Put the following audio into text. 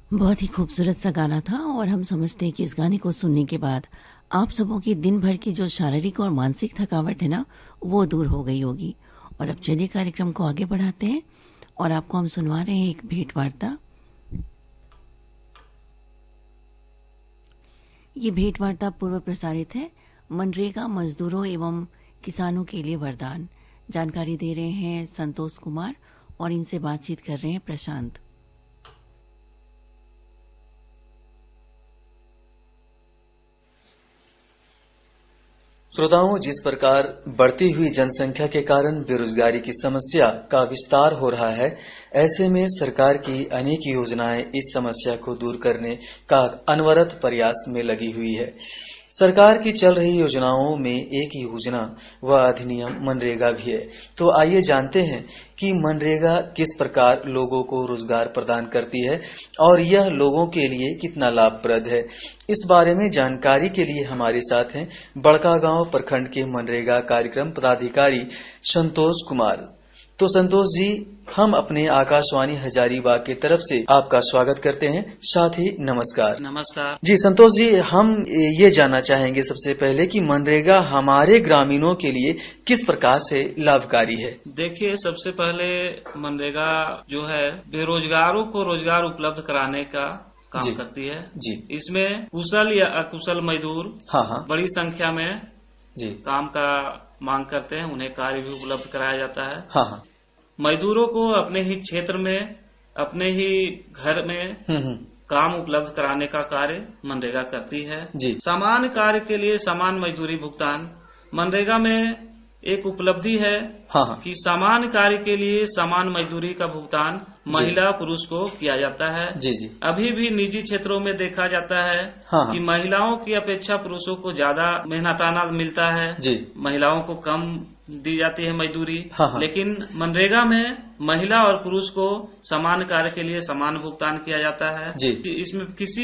बहुत ही खूबसूरत सा गाना था और हम समझते हैं कि इस गाने को सुनने के बाद आप सबों की दिन भर की जो शारीरिक और मानसिक थकावट है ना, वो दूर हो गई होगी। और अब चलिए कार्यक्रम को आगे बढ़ाते हैं और आपको हम सुनवा रहे हैं एक भेंट वार्ता। ये भेंट वार्ता पूर्व प्रसारित है। मनरेगा मजदूरों एवं किसानों के लिए वरदान। जानकारी दे रहे हैं संतोष कुमार और इनसे बातचीत कर रहे हैं प्रशांत। श्रोताओं, जिस प्रकार बढ़ती हुई जनसंख्या के कारण बेरोजगारी की समस्या का विस्तार हो रहा है, ऐसे में सरकार की अनेक योजनाएं इस समस्या को दूर करने का अनवरत प्रयास में लगी हुई है। सरकार की चल रही योजनाओं में एक योजना व अधिनियम मनरेगा भी है। तो आइए जानते हैं कि मनरेगा किस प्रकार लोगों को रोजगार प्रदान करती है और यह लोगों के लिए कितना लाभप्रद है। इस बारे में जानकारी के लिए हमारे साथ हैं बड़कागांव प्रखंड के मनरेगा कार्यक्रम पदाधिकारी संतोष कुमार। तो संतोष जी, हम अपने आकाशवाणी हजारीबाग की तरफ से आपका स्वागत करते हैं, साथ ही नमस्कार। नमस्कार जी संतोष जी, हम ये जानना चाहेंगे सबसे पहले कि मनरेगा हमारे ग्रामीणों के लिए किस प्रकार से लाभकारी है। देखिए, सबसे पहले मनरेगा जो है बेरोजगारों को रोजगार उपलब्ध कराने का काम करती है जी। इसमें कुशल या अकुशल मजदूर बड़ी संख्या में जी काम का मांग करते हैं, उन्हें कार्य भी उपलब्ध कराया जाता है। हाँ। मजदूरों को अपने ही क्षेत्र में, अपने ही घर में काम उपलब्ध कराने का कार्य मनरेगा करती है जी। समान कार्य के लिए समान मजदूरी भुगतान मनरेगा में एक उपलब्धि है कि समान कार्य के लिए समान मजदूरी का भुगतान महिला पुरुष को किया जाता है। जी जी। अभी भी निजी क्षेत्रों में देखा जाता है कि महिलाओं की अपेक्षा पुरुषों को ज्यादा मेहनताना मिलता है जी। महिलाओं को कम दी जाती है मजदूरी। लेकिन मनरेगा में महिला और पुरुष को समान कार्य के लिए समान भुगतान किया जाता है जी। इसमें किसी